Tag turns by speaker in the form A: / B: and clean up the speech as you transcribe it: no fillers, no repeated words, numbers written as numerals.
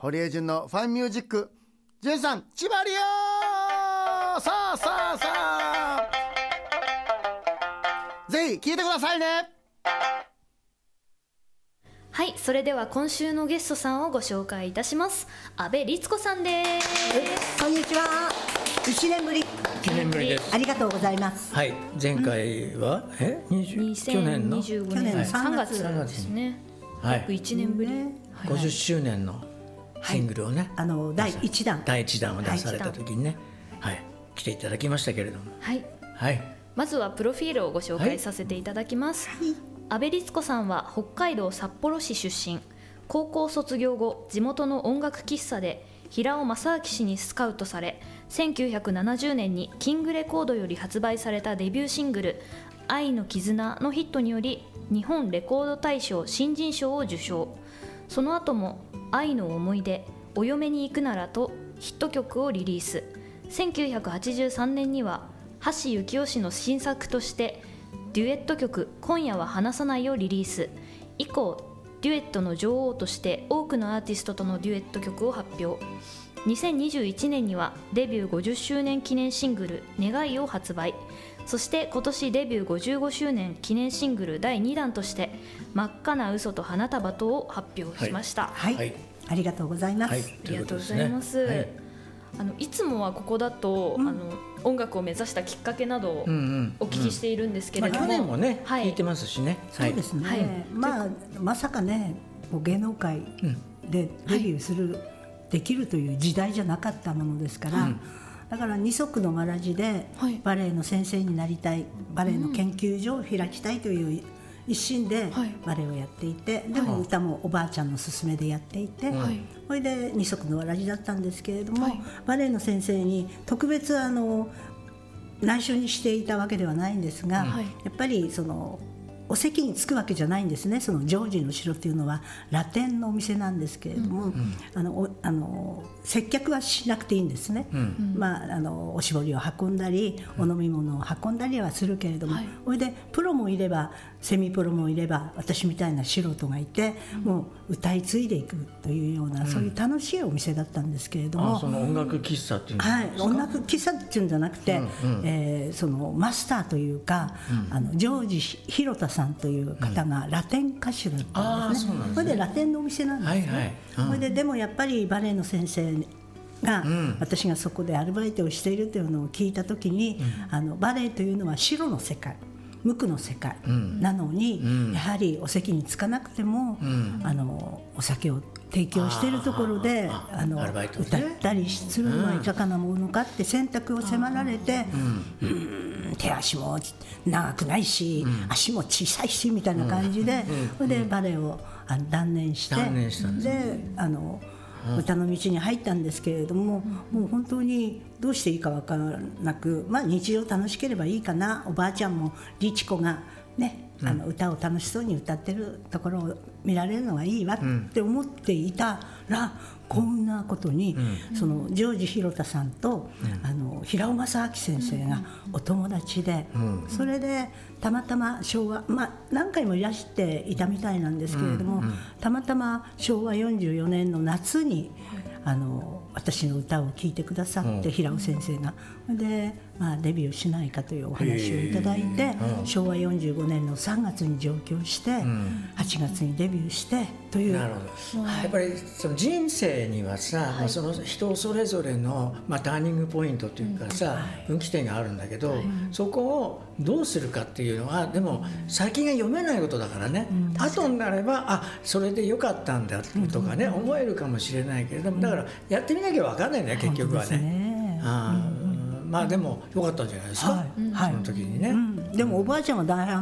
A: 堀江純のファンミュージック。純さん、千葉リオさあさあさあ、ぜひ聴いてくださいね。
B: はい、それでは今週のゲストさんをご紹介いたします。阿部律子さんです。
C: こんにちは。1年ぶり。
D: 1年ぶりです。
C: ありがとうござざいます。
D: はい、前回は、去年の
B: 2025年3月ですね。
D: はい、
B: 約1年ぶり、
D: 50周年のシングルをね、
C: 第1弾
D: を出された時にね、来ていただきましたけれども、
B: まずはプロフィールをご紹介させていただきます。阿部律子さんは北海道札幌市出身。高校卒業後、地元の音楽喫茶で平尾正明氏にスカウトされ、1970年にキングレコードより発売されたデビューシングル「愛の絆」のヒットにより日本レコード大賞新人賞を受賞。その後も「愛の思い出」「お嫁に行くなら」とヒット曲をリリース。1983年には橋幸夫氏の新作としてデュエット曲「今夜は離さない」をリリース。以降デュエットの女王として多くのアーティストとのデュエット曲を発表。2021年にはデビュー50周年記念シングル「願い」を発売。そして今年デビュー55周年記念シングル第2弾として「真っ赤な嘘と花束と」を発表しました。
C: ありがとうございます。
B: ありがとうございます。いつもはここだと、音楽を目指したきっかけなどをお聞きしているんですけれども、
D: 去年もね、聞いてますしね。
C: そうですね、まさかね芸能界でデビューできるという時代じゃなかったものですから、だから二足のわらじでバレエの先生になりたい、バレエの研究所を開きたいという一心でバレエをやっていて、でも歌もおばあちゃんの勧めでやっていて、それで二足のわらじだったんですけれども、バレエの先生に特別内緒にしていたわけではないんですが、やっぱりお席に着くわけじゃないんですね。そのジョージの城っていうのはラテンのお店なんですけれども、接客はしなくていいんですね。おしぼりを運んだりお飲み物を運んだりはするけれども、それでプロもいればセミプロもいれば私みたいな素人がいて、もう歌い継いでいくというような、そういう楽しいお店だったんですけれども、
D: その音楽喫茶っていうんですか。
C: 音楽喫茶っていうんじゃなくて、そのマスターというか、ジョージ弘田さんという方がラテン歌手だったんですね。それでラテンのお店なんですね。それででもやっぱりバレエの先生が、私がそこでアルバイトをしているというのを聞いた時に、バレエというのは白の世界、無垢の世界なのに、やはりお席に着かなくても、お酒を提供しているところで歌ったりするのはいかがなものかって選択を迫られて、手足も長くないし、足も小さいしみたいな感じで、それでバレエを断念して、で歌の道に入ったんですけれども、もう本当にどうしていいか分からなく、日常楽しければいいかな、おばあちゃんもリチコがね、歌を楽しそうに歌ってるところを見られるのがいいわって思っていたら、こんなことに、そのジョージ弘田さんと、平尾正明先生がお友達で、それでたまたま昭和、何回もいらしていたみたいなんですけれども、たまたま昭和44年の夏に私の歌を聴いてくださって、平尾先生がで、デビューしないかというお話をいただいて、昭和45年の3月に上京して、8月にデビューしてという。
D: なるほど。やっぱりその人生にはさ、その人それぞれの、ターニングポイントというかさ、分岐点があるんだけど、そこをどうするかっていうのは、でも先が読めないことだからね、後になればそれでよかったんだとかね、思えるかもしれないけれども、だからやってみなきゃ分かんないね、結局はね。でもよかったんじゃないですか、その時にね。
C: でもおばあちゃんは大反